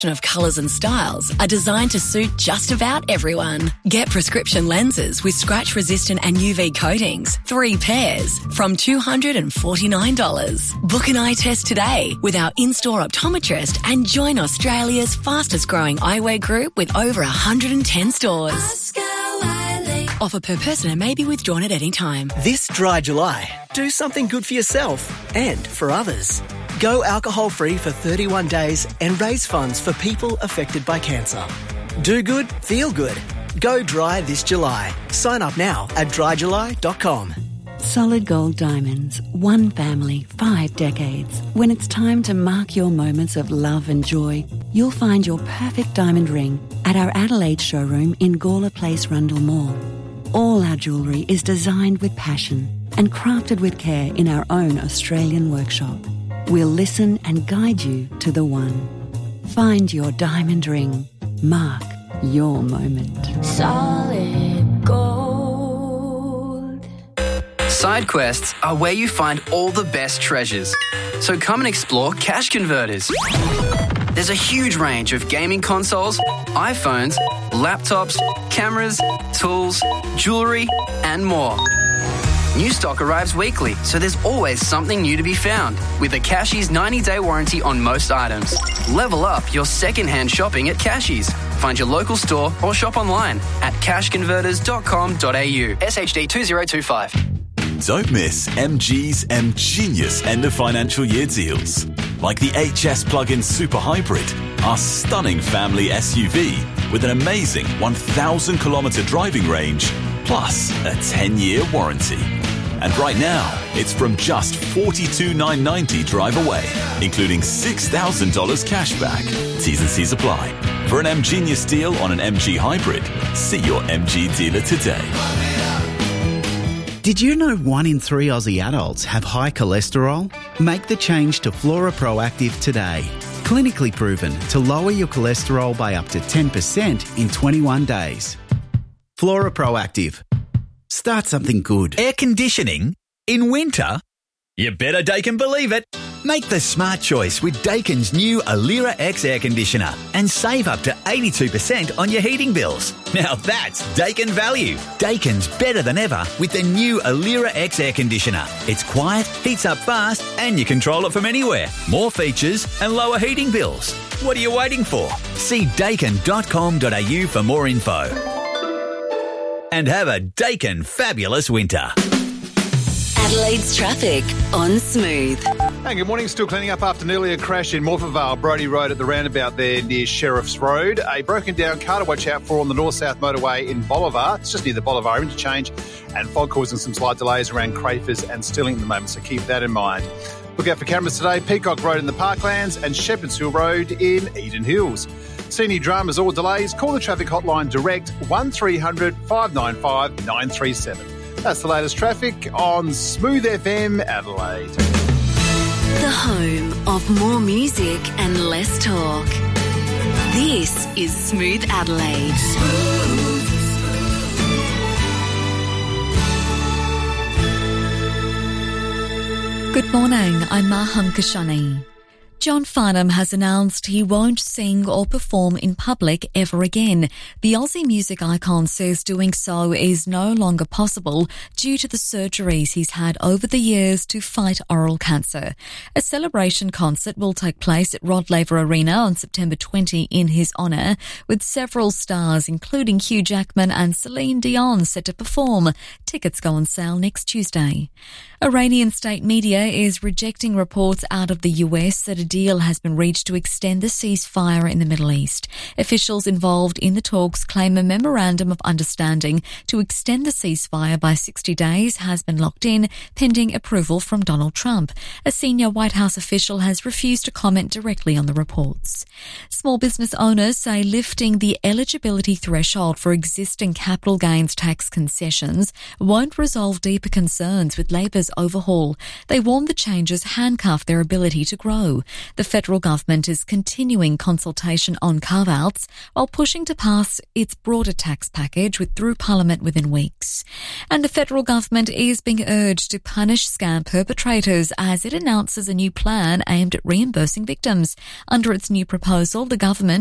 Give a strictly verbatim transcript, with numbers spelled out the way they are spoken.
of colours and styles are designed to suit just about everyone. Get prescription lenses with scratch-resistant and U V coatings, three pairs, from two hundred forty-nine dollars. Book an eye test today with our in-store optometrist and join Australia's fastest-growing eyewear group with over one hundred ten stores. Oscar Wiley. Offer per person and may be withdrawn at any time. This dry July, do something good for yourself and for others. Go alcohol-free for thirty-one days and raise funds for people affected by cancer. Do good, feel good. Go dry this July. Sign up now at dry july dot com. Solid Gold Diamonds. One family, five decades. When it's time to mark your moments of love and joy, you'll find your perfect diamond ring at our Adelaide showroom in Gawler Place, Rundle Mall. All our jewellery is designed with passion and crafted with care in our own Australian workshop. We'll listen and guide you to the one. Find your diamond ring. Mark your moment. Solid Gold. Side quests are where you find all the best treasures. So come and explore Cash Converters. There's a huge range of gaming consoles, iPhones, laptops, cameras, tools, jewellery, and more. New stock arrives weekly, so there's always something new to be found. With a Cashies ninety-day warranty on most items. Level up your second-hand shopping at Cashies. Find your local store or shop online at cash converters dot com dot a u. S H D two zero two five. Don't miss M G's M-Genius end of financial year deals. Like the H S Plug-in Super Hybrid, our stunning family S U V with an amazing one thousand kilometre driving range, plus a ten-year warranty. And right now, it's from just forty-two thousand nine hundred ninety dollars drive away, including six thousand dollars cash back. T's and C's apply. For an M-Genius deal on an M G Hybrid, see your M G dealer today. Did you know one in three Aussie adults have high cholesterol? Make the change to Flora Proactive today. Clinically proven to lower your cholesterol by up to ten percent in twenty-one days. Flora Proactive. Start something good. Air conditioning? In winter? You better Daikin believe it. Make the smart choice with Daikin's new Alira X air conditioner and save up to eighty-two percent on your heating bills. Now that's Daikin value. Daikin's better than ever with the new Alira X air conditioner. It's quiet, heats up fast, and you control it from anywhere. More features and lower heating bills. What are you waiting for? See daikin dot com dot a u for more info. And have a Daikin fabulous winter. Adelaide's traffic on Smooth. Hey, good morning. Still cleaning up after an earlier crash in Morphettvale Vale, Brodie Road at the roundabout there near Sheriff's Road. A broken down car to watch out for on the north-south motorway in Bolivar. It's just near the Bolivar interchange, and fog causing some slight delays around Crafers and Stilling at the moment, so keep that in mind. Look out for cameras today. Peacock Road in the Parklands and Shepherd's Hill Road in Eden Hills. See any dramas or delays? Call the traffic hotline direct one three hundred five nine five nine three seven. That's the latest traffic on Smooth F M Adelaide. The home of more music and less talk. This is Smooth Adelaide. Smooth. Good morning, I'm Maham Kashani. John Farnham has announced he won't sing or perform in public ever again. The Aussie music icon says doing so is no longer possible due to the surgeries he's had over the years to fight oral cancer. A celebration concert will take place at Rod Laver Arena on September twentieth in his honour, with several stars including Hugh Jackman and Celine Dion set to perform. Tickets go on sale next Tuesday. Iranian state media is rejecting reports out of the U S that a deal has been reached to extend the ceasefire in the Middle East. Officials involved in the talks claim a memorandum of understanding to extend the ceasefire by sixty days has been locked in, pending approval from Donald Trump. A senior White House official has refused to comment directly on the reports. Small business owners say lifting the eligibility threshold for existing capital gains tax concessions won't resolve deeper concerns with Labor's overhaul. They warn the changes handcuff their ability to grow. The federal government is continuing consultation on carve-outs while pushing to pass its broader tax package with through Parliament within weeks. And the federal government is being urged to punish scam perpetrators as it announces a new plan aimed at reimbursing victims. Under its new proposal, the government